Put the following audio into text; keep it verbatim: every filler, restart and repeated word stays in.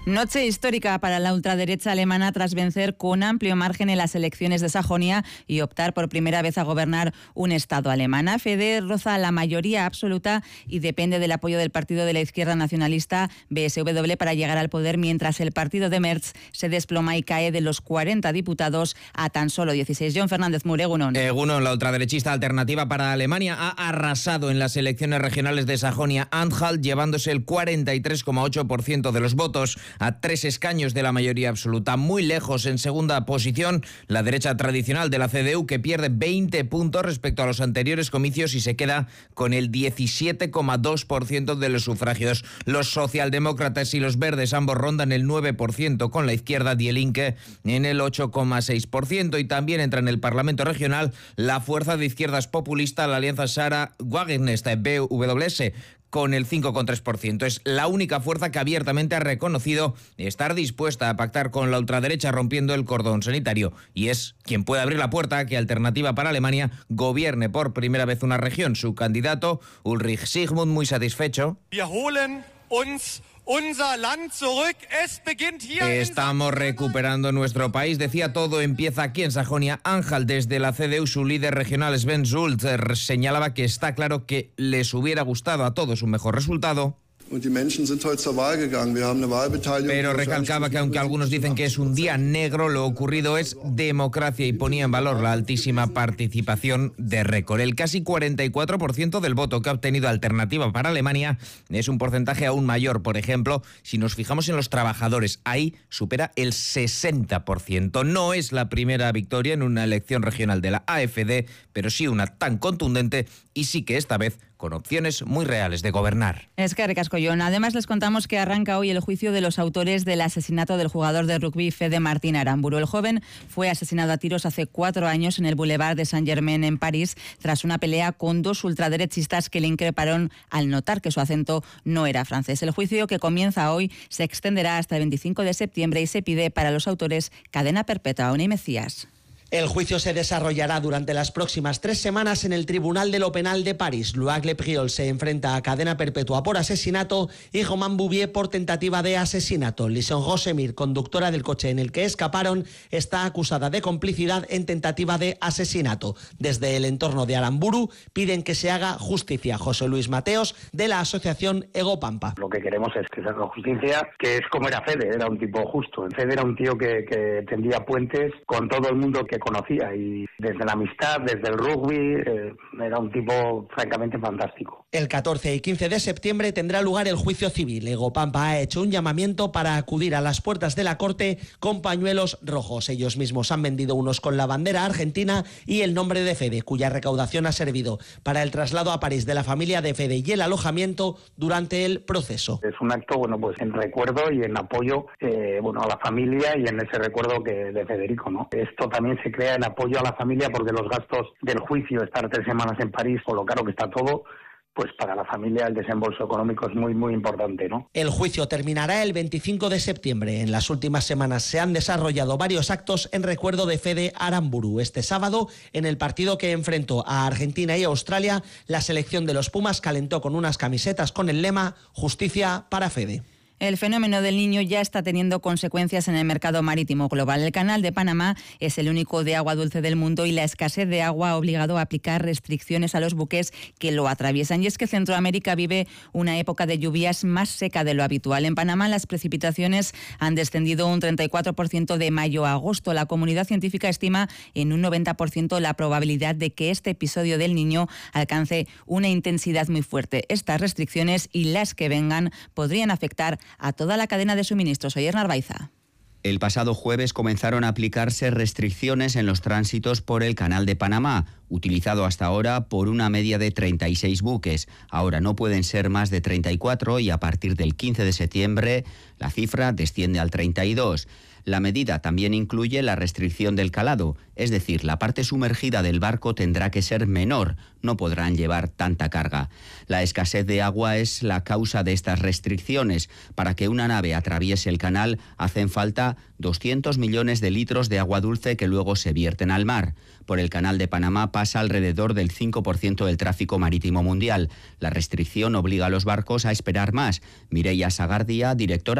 Noche histórica para la ultraderecha alemana tras vencer con amplio margen en las elecciones de Sajonia y optar por primera vez a gobernar un Estado alemán. A F D roza la mayoría absoluta y depende del apoyo del partido de la izquierda nacionalista B S W para llegar al poder, mientras el partido de Merz se desploma y cae de los cuarenta diputados a tan solo dieciséis. John Fernández Mur, Egunon. Egunon, la ultraderechista Alternativa para Alemania ha arrasado en las elecciones regionales de Sajonia-Anhalt, llevándose el cuarenta y tres coma ocho por ciento de los votos, a tres escaños de la mayoría absoluta. Muy lejos, en segunda posición, la derecha tradicional de la C D U, que pierde veinte puntos respecto a los anteriores comicios y se queda con el diecisiete coma dos por ciento de los sufragios. Los socialdemócratas y los verdes ambos rondan el nueve por ciento, con la izquierda Die Linke en el ocho coma seis por ciento. Y también entra en el Parlamento regional la fuerza de izquierdas populista, la alianza Sarah Wagenknecht B W S, con el cinco coma tres por ciento. Es la única fuerza que abiertamente ha reconocido estar dispuesta a pactar con la ultraderecha, rompiendo el cordón sanitario, y es quien puede abrir la puerta a que Alternativa para Alemania gobierne por primera vez una región. Su candidato, Ulrich Sigmund, muy satisfecho. Wir holen uns unser Land zurück. Es beginnt hier. Estamos recuperando nuestro país, decía. Todo empieza aquí en Sajonia-Anhalt. Desde la C D U, su líder regional, Sven Sulzer, señalaba que está claro que les hubiera gustado a todos un mejor resultado. Pero recalcaba que aunque algunos dicen que es un día negro, lo ocurrido es democracia, y ponía en valor la altísima participación de récord. El casi cuarenta y cuatro por ciento del voto que ha obtenido Alternativa para Alemania es un porcentaje aún mayor. Por ejemplo, si nos fijamos en los trabajadores, ahí supera el sesenta por ciento. No es la primera victoria en una elección regional de la A F D, pero sí una tan contundente, y sí que esta vez con opciones muy reales de gobernar. Es que Recascollón. Además, les contamos que arranca hoy el juicio de los autores del asesinato del jugador de rugby Fede Martín Aramburu. El joven fue asesinado a tiros hace cuatro años en el Boulevard de Saint-Germain, en París, tras una pelea con dos ultraderechistas que le increparon al notar que su acento no era francés. El juicio, que comienza hoy, se extenderá hasta el veinticinco de septiembre y se pide para los autores cadena perpetua. Unai Mecías. El juicio se desarrollará durante las próximas tres semanas en el Tribunal de lo Penal de París. Loïc Le Priol se enfrenta a cadena perpetua por asesinato y Romain Bouvier por tentativa de asesinato. Lison Rosemir, conductora del coche en el que escaparon, está acusada de complicidad en tentativa de asesinato. Desde el entorno de Aramburu piden que se haga justicia. José Luis Mateos, de la asociación Ego Pampa. Lo que queremos es que se haga justicia, que es como era Fede, era un tipo justo. Fede era un tío que, que tendía puentes con todo el mundo que conocía, y desde la amistad, desde el rugby, eh, era un tipo francamente fantástico. El catorce y quince de septiembre tendrá lugar el juicio civil. Ego Pampa ha hecho un llamamiento para acudir a las puertas de la corte con pañuelos rojos. Ellos mismos han vendido unos con la bandera argentina y el nombre de Fede, cuya recaudación ha servido para el traslado a París de la familia de Fede y el alojamiento durante el proceso. Es un acto, bueno, pues en recuerdo y en apoyo, eh, bueno, a la familia, y en ese recuerdo que de Federico, ¿no? Esto también se crea en apoyo a la familia, porque los gastos del juicio, estar tres semanas en París, por lo caro que está todo, pues para la familia el desembolso económico es muy, muy importante, ¿no? El juicio terminará el veinticinco de septiembre. En las últimas semanas se han desarrollado varios actos en recuerdo de Fede Aramburu. Este sábado, en el partido que enfrentó a Argentina y Australia, la selección de los Pumas calentó con unas camisetas con el lema "Justicia para Fede". El fenómeno del Niño ya está teniendo consecuencias en el mercado marítimo global. El canal de Panamá es el único de agua dulce del mundo y la escasez de agua ha obligado a aplicar restricciones a los buques que lo atraviesan. Y es que Centroamérica vive una época de lluvias más seca de lo habitual. En Panamá las precipitaciones han descendido un treinta y cuatro por ciento de mayo a agosto. La comunidad científica estima en un noventa por ciento la probabilidad de que este episodio del Niño alcance una intensidad muy fuerte. Estas restricciones y las que vengan podrían afectar a toda la cadena de suministros. Oyer Narvaiza. El pasado jueves comenzaron a aplicarse restricciones en los tránsitos por el Canal de Panamá, utilizado hasta ahora por una media de treinta y seis buques. Ahora no pueden ser más de treinta y cuatro y a partir del quince de septiembre la cifra desciende al treinta y dos. La medida también incluye la restricción del calado, es decir, la parte sumergida del barco tendrá que ser menor, no podrán llevar tanta carga. La escasez de agua es la causa de estas restricciones. Para que una nave atraviese el canal hacen falta doscientos millones de litros de agua dulce que luego se vierten al mar. Por el Canal de Panamá pasa alrededor del cinco por ciento del tráfico marítimo mundial. La restricción obliga a los barcos a esperar más. Mireia Sagardia, directora